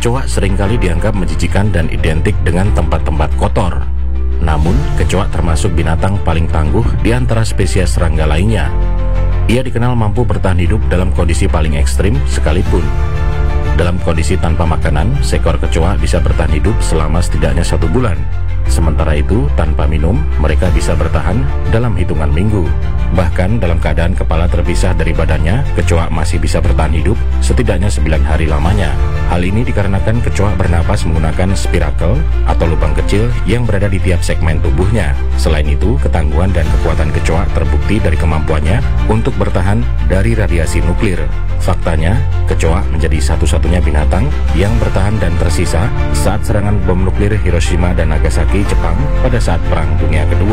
Kecoa seringkali dianggap menjijikan dan identik dengan tempat-tempat kotor. Namun, kecoa termasuk binatang paling tangguh di antara spesies serangga lainnya. Ia dikenal mampu bertahan hidup dalam kondisi paling ekstrim sekalipun. Dalam kondisi tanpa makanan, seekor kecoa bisa bertahan hidup selama setidaknya 1 bulan. Sementara itu, tanpa minum, mereka bisa bertahan dalam hitungan minggu. Bahkan dalam keadaan kepala terpisah dari badannya, kecoa masih bisa bertahan hidup setidaknya 9 hari lamanya. Hal ini dikarenakan kecoa bernapas menggunakan spirakel atau lubang kecil yang berada di tiap segmen tubuhnya. Selain itu, ketangguhan dan kekuatan kecoa terbukti dari kemampuannya untuk bertahan dari radiasi nuklir. Faktanya, kecoa menjadi satu-satunya binatang yang bertahan dan tersisa saat serangan bom nuklir Hiroshima dan Nagasaki, Jepang pada saat Perang Dunia Kedua.